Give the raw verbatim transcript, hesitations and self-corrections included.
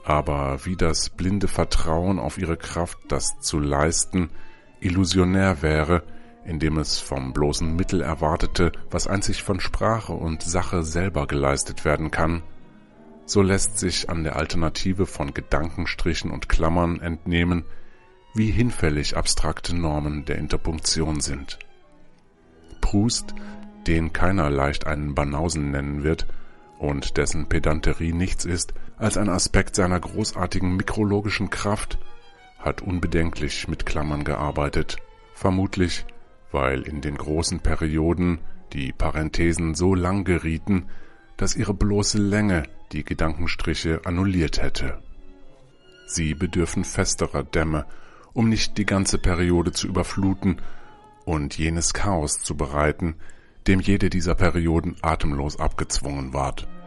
aber wie das blinde Vertrauen auf ihre Kraft, das zu leisten, illusionär wäre, indem es vom bloßen Mittel erwartete, was einzig von Sprache und Sache selber geleistet werden kann, so lässt sich an der Alternative von Gedankenstrichen und Klammern entnehmen, wie hinfällig abstrakte Normen der Interpunktion sind. Proust, den keiner leicht einen Banausen nennen wird und dessen Pedanterie nichts ist als ein Aspekt seiner großartigen mikrologischen Kraft, hat unbedenklich mit Klammern gearbeitet, vermutlich, weil in den großen Perioden die Parenthesen so lang gerieten, dass ihre bloße Länge die Gedankenstriche annulliert hätte. Sie bedürfen festerer Dämme, um nicht die ganze Periode zu überfluten und jenes Chaos zu bereiten, dem jede dieser Perioden atemlos abgezwungen ward.